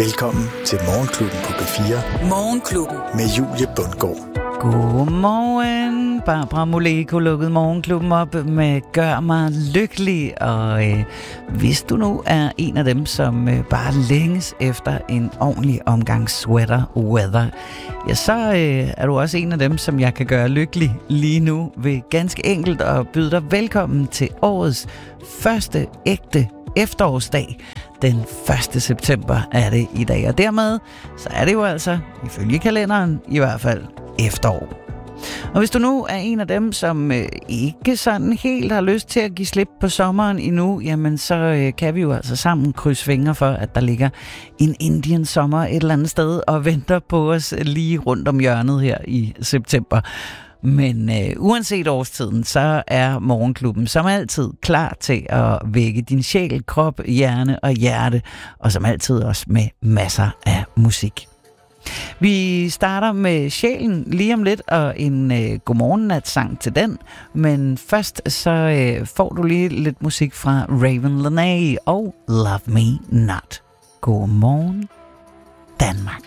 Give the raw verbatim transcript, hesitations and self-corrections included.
Velkommen til Morgenklubben på B fire. Morgenklubben. Med Julie Bundgaard. Godmorgen. Barbara Moleko lukkede Morgenklubben op med Gør mig lykkelig. Og øh, hvis du nu er en af dem, som øh, bare længes efter en ordentlig omgang sweater weather, ja, så øh, er du også en af dem, som jeg kan gøre lykkelig lige nu ved ganske enkelt at byde dig velkommen til årets første ægte efterårsdag. Den første september er det i dag, og dermed så er det jo altså, ifølge kalenderen, i hvert fald efterår. Og hvis du nu er en af dem, som øh, ikke sådan helt har lyst til at give slip på sommeren endnu, jamen så øh, kan vi jo altså sammen krydse fingre for, at der ligger en Indian sommer et eller andet sted og venter på os lige rundt om hjørnet her i september. Men øh, uanset årstiden, så er Morgenklubben som altid klar til at vække din sjæl, krop, hjerne og hjerte, og som altid også med masser af musik. Vi starter med sjælen lige om lidt, og en øh, godmorgen-nat-sang til den. Men først så øh, får du lige lidt musik fra Raven Lenae og Love Me Not. Godmorgen, Danmark.